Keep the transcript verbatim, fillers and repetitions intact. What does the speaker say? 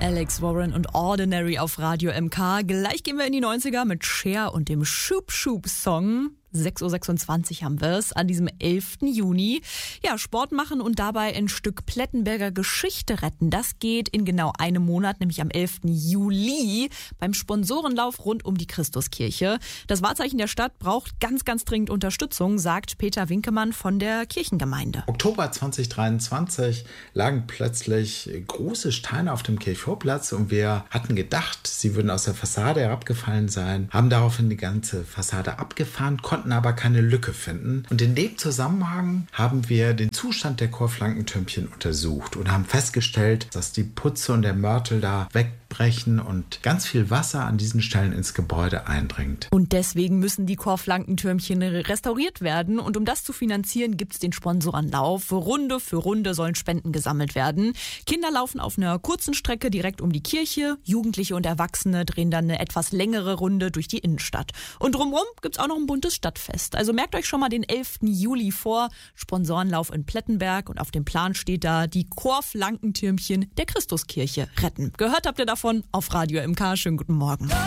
Alex Warren und Ordinary auf Radio M K. Gleich gehen wir in die neunziger mit Cher und dem Shoop Shoop Song. sechs Uhr sechsundzwanzig haben wir es, an diesem elften Juni. Ja, Sport machen und dabei ein Stück Plettenberger Geschichte retten. Das geht in genau einem Monat, nämlich am elften Juli beim Sponsorenlauf rund um die Christuskirche. Das Wahrzeichen der Stadt braucht ganz, ganz dringend Unterstützung, sagt Peter Winkemann von der Kirchengemeinde. Oktober zweitausenddreiundzwanzig lagen plötzlich große Steine auf dem Kirchvorplatz und wir hatten gedacht, sie würden aus der Fassade herabgefallen sein, haben daraufhin die ganze Fassade abgefahren, konnten aber keine Lücke finden. Und in dem Zusammenhang haben wir den Zustand der Chorflankentürmchen untersucht und haben festgestellt, dass die Putze und der Mörtel da wegbrechen und ganz viel Wasser an diesen Stellen ins Gebäude eindringt. Und deswegen müssen die Chorflankentürmchen restauriert werden. Und um das zu finanzieren, gibt es den Sponsorenlauf. Runde für Runde sollen Spenden gesammelt werden. Kinder laufen auf einer kurzen Strecke direkt um die Kirche. Jugendliche und Erwachsene drehen dann eine etwas längere Runde durch die Innenstadt. Und drumherum gibt es auch noch ein buntes Stadtfest. Also merkt euch schon mal den elften Juli vor. Sponsorenlauf in Plettenberg. Und auf dem Plan steht da, die Chorflankentürmchen der Christuskirche retten. Gehört habt ihr davon auf Radio M K. Schönen guten Morgen.